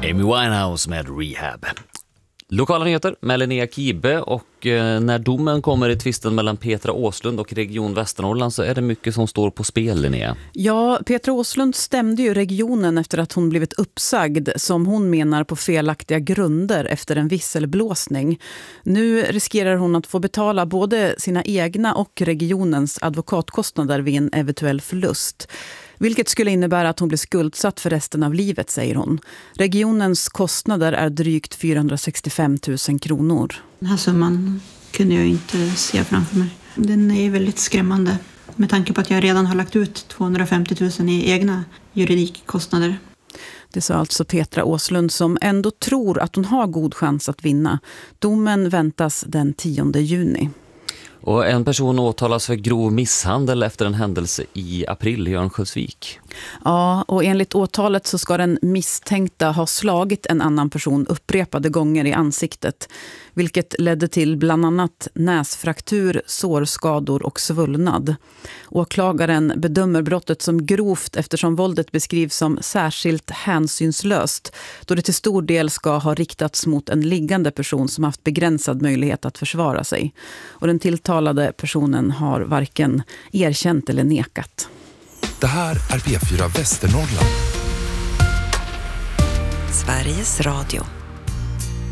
Amy Winehouse med Rehab. Lokala nyheter med Linnea Kibe, och när domen kommer i tvisten mellan Petra Åslund och Region Västernorrland så är det mycket som står på spel, Linnea. Ja, Petra Åslund stämde ju regionen efter att hon blivit uppsagd, som hon menar på felaktiga grunder efter en visselblåsning. Nu riskerar hon att få betala både sina egna och regionens advokatkostnader vid en eventuell förlust. Vilket skulle innebära att hon blir skuldsatt för resten av livet, säger hon. Regionens kostnader är drygt 465 000 kronor. Den här summan kunde jag inte se framför mig. Den är väldigt skrämmande med tanke på att jag redan har lagt ut 250 000 i egna juridikkostnader. Det sa alltså Petra Åslund, som ändå tror att hon har god chans att vinna. Domen väntas den 10 juni. Och en person åtalas för grov misshandel efter en händelse i april i Örnsköldsvik. Ja, och enligt åtalet så ska den misstänkta ha slagit en annan person upprepade gånger i ansiktet, vilket ledde till bland annat näsfraktur, sårskador och svullnad. Åklagaren bedömer brottet som grovt eftersom våldet beskrivs som särskilt hänsynslöst, då det till stor del ska ha riktats mot en liggande person som haft begränsad möjlighet att försvara sig. Och den tilltalade personen har varken erkänt eller nekat. Det här är P4 Västernorrland. Sveriges Radio.